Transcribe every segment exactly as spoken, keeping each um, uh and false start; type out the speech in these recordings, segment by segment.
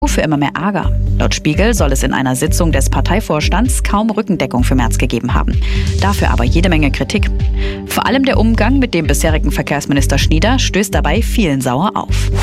Für immer mehr Ärger. Laut Spiegel soll es in einer Sitzung des Parteivorstands kaum Rückendeckung für Merz gegeben haben. Dafür aber jede Menge Kritik. Vor allem der Umgang mit dem bisherigen Verkehrsminister Schnieder stößt dabei vielen sauer auf.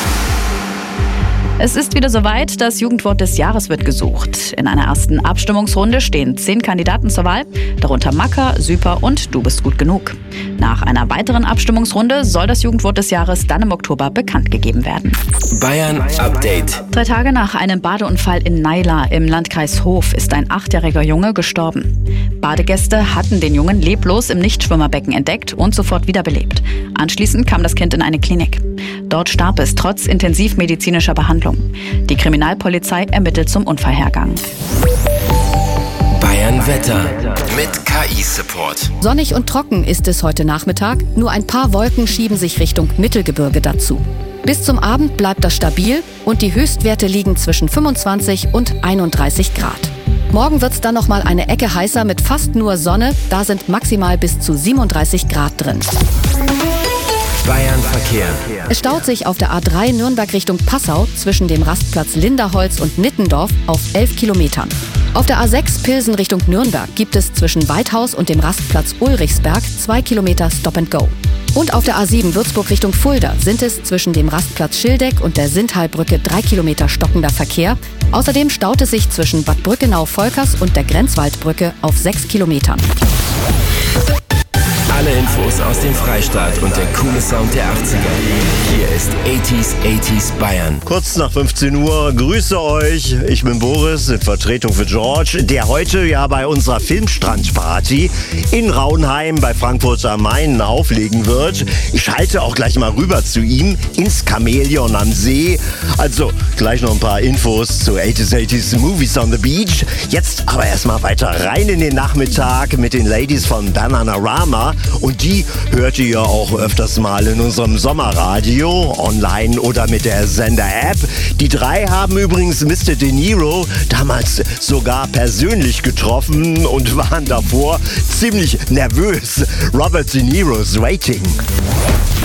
Es ist wieder soweit, das Jugendwort des Jahres wird gesucht. In einer ersten Abstimmungsrunde stehen zehn Kandidaten zur Wahl, darunter Macker, Süper und Du bist gut genug. Nach einer weiteren Abstimmungsrunde soll das Jugendwort des Jahres dann im Oktober bekannt gegeben werden. Bayern Update. Drei Tage nach einem Badeunfall in Naila im Landkreis Hof ist ein achtjähriger Junge gestorben. Badegäste hatten den Jungen leblos im Nichtschwimmerbecken entdeckt und sofort wiederbelebt. Anschließend kam das Kind in eine Klinik. Dort starb es trotz intensivmedizinischer Behandlung. Die Kriminalpolizei ermittelt zum Unfallhergang. Bayern Wetter mit K I-Support. Sonnig und trocken ist es heute Nachmittag. Nur ein paar Wolken schieben sich Richtung Mittelgebirge dazu. Bis zum Abend bleibt das stabil und die Höchstwerte liegen zwischen fünfundzwanzig und einunddreißig Grad. Morgen wird es dann noch mal eine Ecke heißer mit fast nur Sonne. Da sind maximal bis zu siebenunddreißig Grad drin. Bayern Verkehr. Es staut sich auf der A drei Nürnberg Richtung Passau zwischen dem Rastplatz Linderholz und Nittendorf auf elf Kilometern. Auf der A sechs Pilsen Richtung Nürnberg gibt es zwischen Weidhaus und dem Rastplatz Ulrichsberg zwei Kilometer Stop and Go. Und auf der A sieben Würzburg Richtung Fulda sind es zwischen dem Rastplatz Schildeck und der Sindtalbrücke drei Kilometer stockender Verkehr. Außerdem staut es sich zwischen Bad Brückenau-Volkers und der Grenzwaldbrücke auf sechs Kilometern. Alle Infos aus dem Freistaat und der coole Sound der achtziger. Hier ist achtziger achtziger Bayern. Kurz nach fünfzehn Uhr, grüße euch. Ich bin Boris, in Vertretung für George, der heute ja bei unserer Filmstrandparty in Raunheim bei Frankfurt am Main auflegen wird. Ich schalte auch gleich mal rüber zu ihm ins Chamäleon am See. Also gleich noch ein paar Infos zu achtziger achtziger Movies on the Beach. Jetzt aber erstmal weiter rein in den Nachmittag mit den Ladies von Bananarama. Und die hört ihr auch öfters mal in unserem Sommerradio, online oder mit der Sender-App. Die drei haben übrigens Mister De Niro damals sogar persönlich getroffen und waren davor ziemlich nervös. Robert De Niro's Waiting.